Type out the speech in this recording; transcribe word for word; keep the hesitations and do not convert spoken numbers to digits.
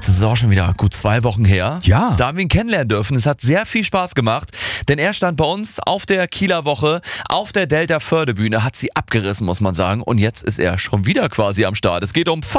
Das ist auch schon wieder gut zwei Wochen her. Ja. Da haben wir ihn kennenlernen dürfen. Es hat sehr viel Spaß gemacht, denn er stand bei uns auf der Kieler Woche, auf der Delta Förde Bühne, hat sie abgerissen, muss man sagen. Und jetzt ist er schon wieder quasi am Start. Es geht um